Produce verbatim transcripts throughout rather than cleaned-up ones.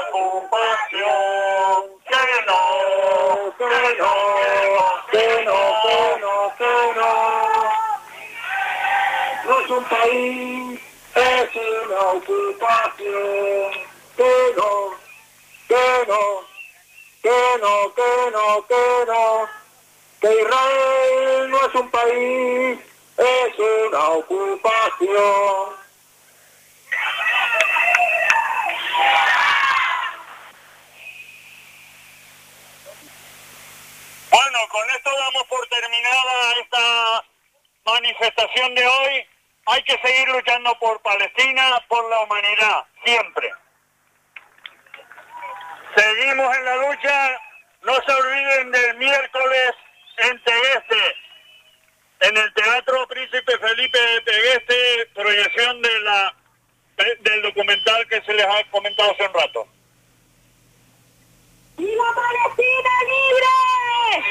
ocupación. Que no, que no, que no, que no, que no. No es un país, es una ocupación. Que no, que no, que no, que no, que no. Que Israel no es un país, es una ocupación. Bueno, con esto damos por terminada esta manifestación de hoy. Hay que seguir luchando por Palestina, por la humanidad, siempre. Seguimos en la lucha. No se olviden del miércoles en Tegueste, en el Teatro Príncipe Felipe de Tegueste, proyección de la del documental que se les ha comentado hace un rato. ¡Viva Palestina libre!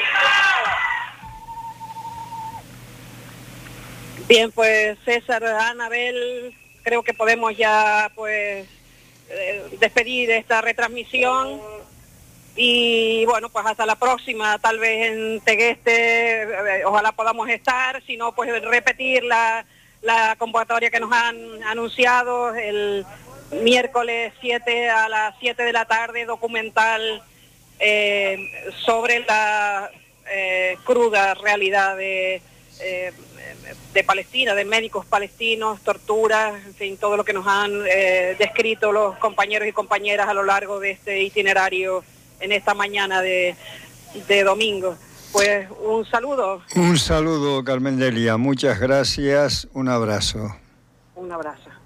Bien, pues César, Anabel, creo que podemos ya pues eh, despedir esta retransmisión y bueno, pues hasta la próxima, tal vez en Tegueste, eh, ojalá podamos estar, si no pues repetir la, la convocatoria que nos han anunciado el miércoles siete a las siete de la tarde, documental eh, sobre la eh, cruda realidad de... Eh, de Palestina, de médicos palestinos, torturas, en fin, todo lo que nos han eh, descrito los compañeros y compañeras a lo largo de este itinerario en esta mañana de, de domingo. Pues un saludo. Un saludo, Carmen Delia, muchas gracias, un abrazo. Un abrazo.